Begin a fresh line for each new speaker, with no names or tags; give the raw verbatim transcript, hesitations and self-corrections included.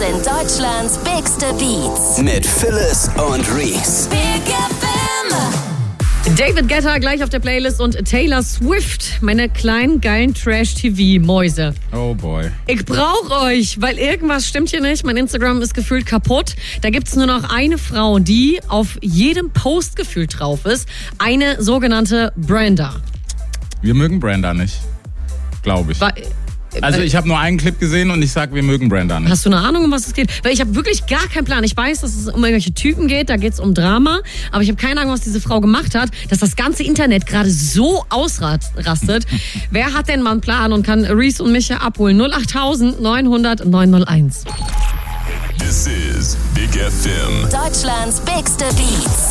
sind Deutschlands bigste Beats.
Mit Phyllis und Reese.
Big F M.
David Guetta gleich auf der Playlist und Taylor Swift, meine kleinen geilen Trash-T V-Mäuse.
Oh boy.
Ich brauche euch, weil irgendwas stimmt hier nicht. Mein Instagram ist gefühlt kaputt. Da gibt es nur noch eine Frau, die auf jedem Post gefühlt drauf ist. Eine sogenannte Brenda.
Wir mögen Brenda nicht, glaube ich.
War,
Also ich habe nur einen Clip gesehen und ich sag, wir mögen Brenda nicht.
Hast du eine Ahnung, um was es geht? Weil ich habe wirklich gar keinen Plan. Ich weiß, dass es um irgendwelche Typen geht, da geht es um Drama. Aber ich habe keine Ahnung, was diese Frau gemacht hat, dass das ganze Internet gerade so ausrastet. Wer hat denn mal einen Plan und kann Reese und Micha abholen? null acht neun hundert neun null eins.
This is Big F M.
Deutschlands bigste Beats.